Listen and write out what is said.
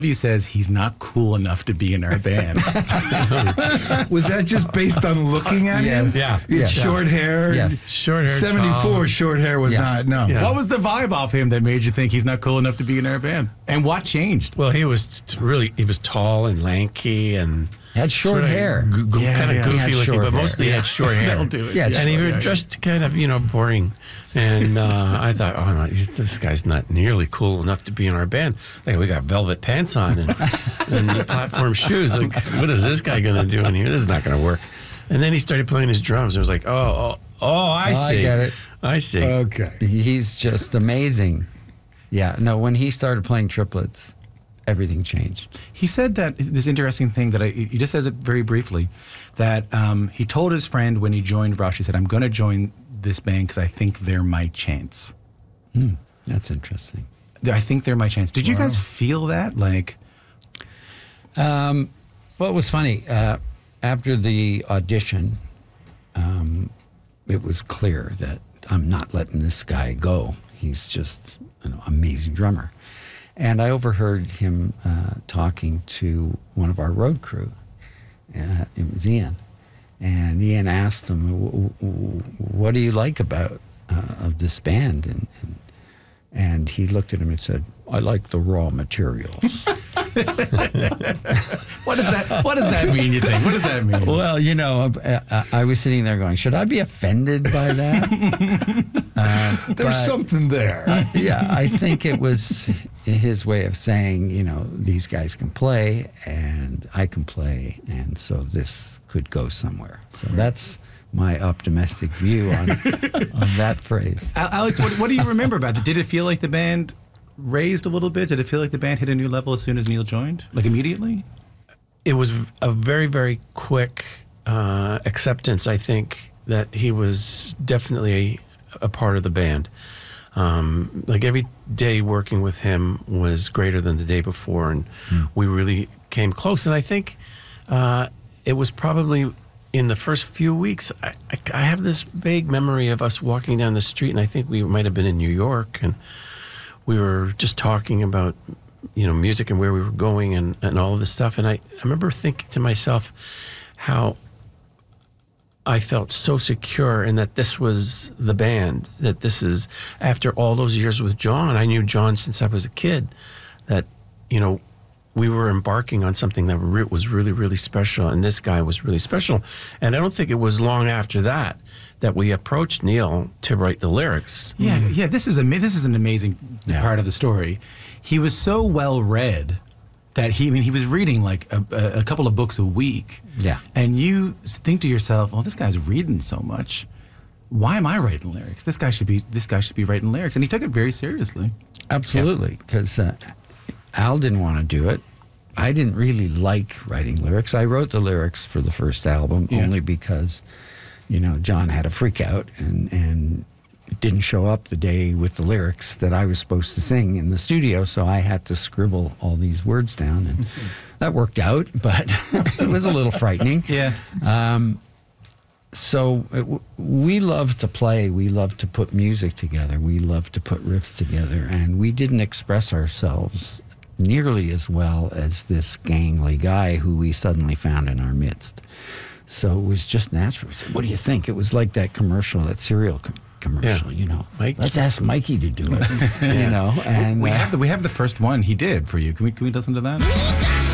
He says he's not cool enough to be in our band. Was that just based on looking at him? Yes. Yeah. He had short hair. Yes. Short hair. 74, tall. short hair was not, no. Yeah. What was the vibe off him that made you think he's not cool enough to be in our band? And what changed? Well, he was tall and lanky and had short hair. Kind of goofy looking, but mostly he had short hair. That'll do it. Yeah, And he was dressed kind of, boring. And I thought, oh, no, this guy's not nearly cool enough to be in our band. Like, we got velvet pants on and platform shoes. Like, what is this guy going to do in here? This is not going to work. And then he started playing his drums. It was like, I see. I get it. I see. Okay. He's just amazing. Yeah, no, when he started playing triplets, everything changed. He said that this interesting thing that he just says it very briefly, that he told his friend when he joined Rush, he said, I'm going to join this band because I think they're my chance. That's interesting. I think they're my chance. Did you guys feel that? Like, Well, it was funny. After the audition, it was clear that I'm not letting this guy go. He's just an amazing drummer. And I overheard him talking to one of our road crew. It was Ian. And Ian asked him, what do you like about of this band? And he looked at him and said, I like the raw materials. what does that mean, you think? What does that mean? Well, I was sitting there going, should I be offended by that? There's something there. Yeah, I think it was his way of saying, these guys can play and I can play, and so this could go somewhere. So that's my optimistic view on that phrase. Alex, what do you remember about it? Did it feel like the band raised a little bit? Did it feel like the band hit a new level as soon as Neil joined? Like immediately? It was a very, very quick acceptance, I think, that he was definitely a part of the band. Like every day working with him was greater than the day before, and we really came close. And I think it was probably in the first few weeks, I have this vague memory of us walking down the street, and I think we might have been in New York, and we were just talking about, music and where we were going and all of this stuff. And I remember thinking to myself how I felt so secure in that this was the band, that this is, after all those years with John, I knew John since I was a kid, that, we were embarking on something that was really, really special, and this guy was really special. And I don't think it was long after that we approached Neil to write the lyrics. Yeah, this is an amazing part of the story. He was so well read that he was reading like a couple of books a week. Yeah. And you think to yourself, "Oh, this guy's reading so much. Why am I writing lyrics? This guy should be writing lyrics." And he took it very seriously. Absolutely, because Al didn't want to do it. I didn't really like writing lyrics. I wrote the lyrics for the first album only because, John had a freak out and didn't show up the day with the lyrics that I was supposed to sing in the studio, so I had to scribble all these words down, and that worked out, but it was a little frightening. Yeah. We love to play. We love to put music together. We love to put riffs together, and we didn't express ourselves nearly as well as this gangly guy who we suddenly found in our midst. So it was just natural. We said, what do you think? It was like that commercial, that cereal commercial, Mike. Let's ask Mikey to do it, And we have the first one he did for you. Can we listen to that?